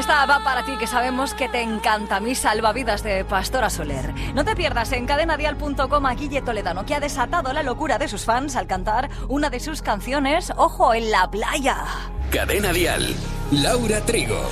Esta va para ti, que sabemos que te encanta Mi Salvavidas de Pastora Soler. No te pierdas en cadenadial.com a Guille Toledano, que ha desatado la locura de sus fans al cantar una de sus canciones, Ojo, en la playa. Cadena Dial, Laura Trigo.